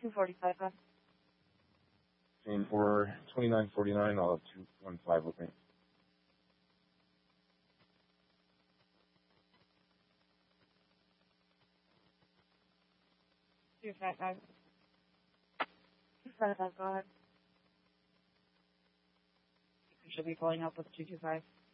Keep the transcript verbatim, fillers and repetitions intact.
two forty-five, hon. And for twenty-nine forty-nine, I'll have two one five with me. Two five five. Two five five, go ahead. You should be pulling up with two two five.